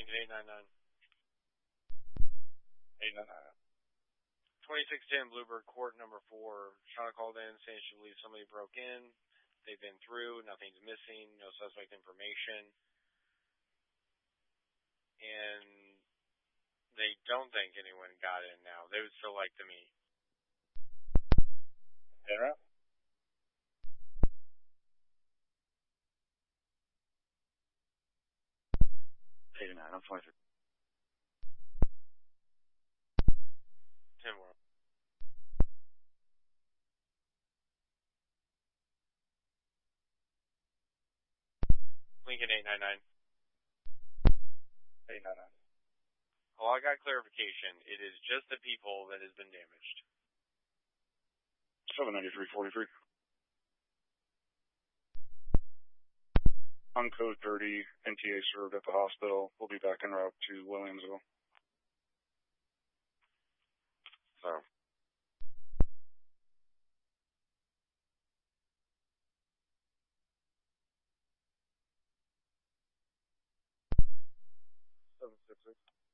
Lincoln 899. 899. 2610 Bluebird Court, number 4. Shauna called in saying she believes somebody broke in. They've been through. Nothing's missing. No suspect information. And they don't think anyone got in now. They would still like to meet. Yeah, right. I'm 23. 10 more. Lincoln 899. 899. Well, I got clarification. It is just the people that has been damaged. 793-43. On code 30, NTA served at the hospital. We'll be back en route to Williamsville. So. Seven 6 6.